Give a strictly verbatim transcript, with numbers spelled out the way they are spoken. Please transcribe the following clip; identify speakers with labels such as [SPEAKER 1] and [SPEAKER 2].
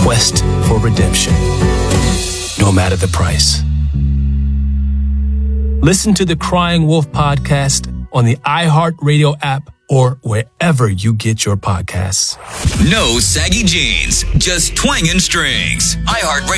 [SPEAKER 1] quest for redemption, no matter the price. Listen to the Crying Wolf podcast on the iHeartRadio app or wherever you get your podcasts.
[SPEAKER 2] No saggy jeans, just twangin' strings. iHeartRadio.